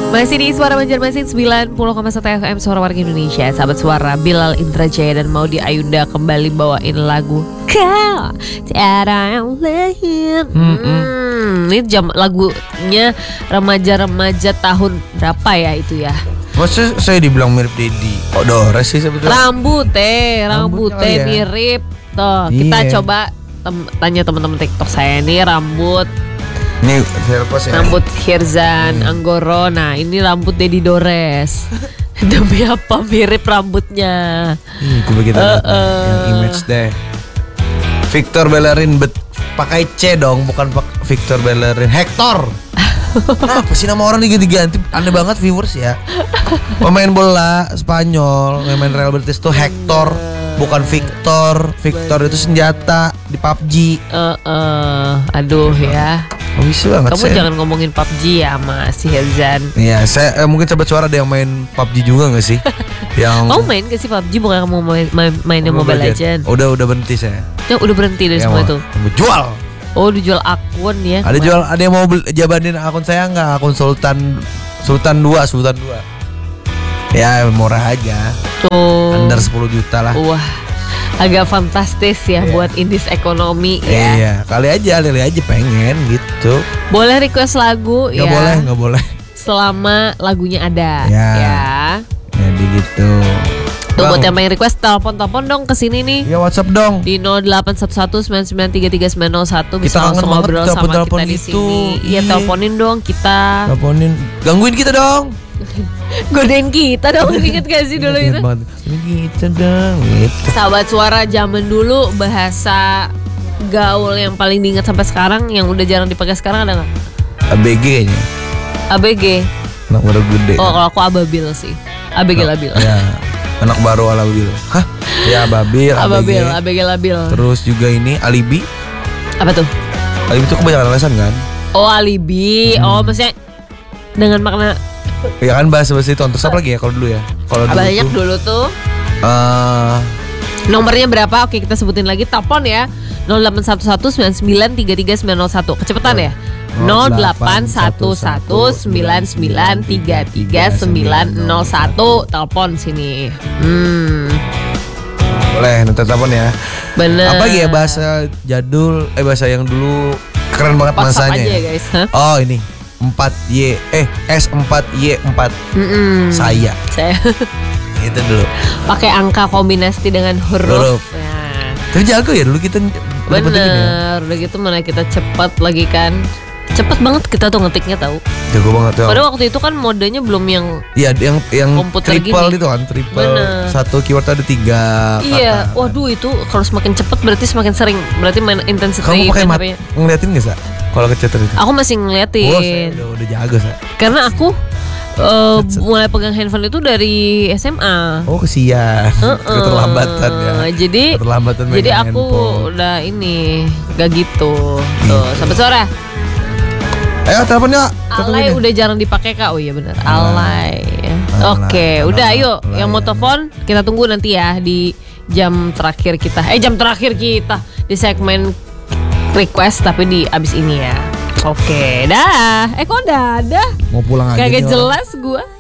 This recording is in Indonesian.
Masih di Suara Banjarmasin 90,1 FM Suara Warga Indonesia. Sahabat suara, Bilal Indrajaya dan Maudy Ayunda kembali bawain lagu Kau Tiada Yang Lain. Ini lagunya remaja-remaja tahun berapa ya itu ya? Maksudnya saya dibilang mirip Dedi Odores sih sebetulnya. Rambutnya mirip. Tuh, kita coba tanya teman-teman TikTok saya nih rambut. Ini siapa sih? Rambut Hirzan Anggoro. Nah ini rambut Dedi Dores. Demi apa mirip rambutnya? Coba kita lihat yang image deh. Victor Bellerin pakai C dong, bukan Victor Bellerin. Hector. Apa sih nama orang diganti-ganti? Aneh banget viewers ya. Pemain bola Spanyol, pemain Real Betis tuh Hector, bukan Victor. Victor itu senjata di PUBG. Aduh ya. Bisa banget. Kamu jangan ngomongin PUBG ya sama si Hirzan. Iya, saya mungkin coba suara ada yang main PUBG juga gak sih? Yang kamu main gak sih PUBG? Bukan kamu main Mobile Legends? Udah berhenti saya. Ya udah berhenti dari semua itu. Jual. Oh dijual akun ya. Ada yang mau jabanin akun saya nggak? Akun Sultan 2. Ya murah aja. Tuh. Under 10 juta lah. Wah, agak fantastis ya buat indis ekonomi ya. Iya, kali aja pengen gitu. Boleh request lagu ya? Nggak boleh. Selama lagunya ada ya. Jadi gitu. Tuh buat yang pengen request telepon dong ke sini nih. Ya WhatsApp dong. Di 081199333901 bisa langsung ngobrol sama kita di sini. Iya, teleponin dong kita. Gangguin kita dong. Godain kita dong. Ingat gak sih dulu itu? Kita dong gitu. Sahabat suara zaman dulu bahasa gaul yang paling diingat sampai sekarang yang udah jarang dipakai sekarang ada nggak? ABG kayaknya. ABG. Anak baru gede. Oh kalau aku Ababil sih. ABG labil. Ya. Anak baru Alabil. Hah? Ya ABG labil. Terus juga ini Alibi. Apa tuh? Alibi itu kebanyakan alasan kan? Oh alibi. Oh maksudnya dengan makna. Ya kan bahasa itu. Terus apa lagi ya kalau dulu ya? Kalau banyak dulu tuh. Nomornya berapa? Oke kita sebutin lagi. Telepon ya 081199333901. Kecepatan ya 081199333901. Telepon sini. Boleh nanti telepon ya. Bener. Apa lagi ya bahasa jadul? Bahasa yang dulu keren banget WhatsApp masanya. aja ya guys. Huh? Oh ini 4Y S4Y4 Saya itu dulu pakai angka kombinasi dengan huruf. Nah. Tapi jago ya dulu kita. Bener. Udah gitu mana kita cepat lagi kan. Cepet banget kita tuh ngetiknya tahu. Jago banget ya. Padahal waktu itu kan modenya belum yang. Iya yang triple gini. Itu kan triple. Bener. Satu keyword ada 3 Iya. kata. Waduh itu kalau semakin cepet berarti semakin sering. Berarti main intensitas. Kamu pakai ngeliatin gak Sa? Kalau keceter itu? Aku masih ngeliatin. Oh, saya udah jago Sa. Karena aku mulai pegang handphone itu dari SMA. Oh kesian. Keterlambatan ya. Jadi aku handphone. Udah ini gak gitu. Tuh sampai sore. Ayo telepon ya. Alay udah jarang dipakai Kak. Oh iya benar. Alay. Oke, udah ayo yang mau telepon kita tunggu nanti ya di jam terakhir kita. Di segmen request tapi di abis ini ya. Oke, dah. Kok dadah? Mau pulang aja. Kagak jelas gua.